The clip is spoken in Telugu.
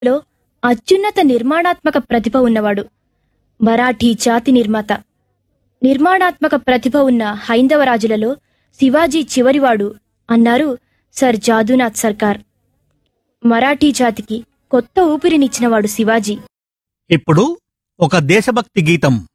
లో అత్యున్నత నిర్మాణాత్మక ప్రతిభ ఉన్నవాడు. మరాఠీ జాతి నిర్మాత. నిర్మాణాత్మక ప్రతిభ ఉన్న హైందవ రాజులలో శివాజీ చివరివాడు అన్నారు సర్ జాదూనాథ్ సర్కార్. మరాఠీ జాతికి కొత్త ఊపిరినిచ్చినవాడు శివాజీ. ఇప్పుడు ఒక దేశభక్తి గీతం.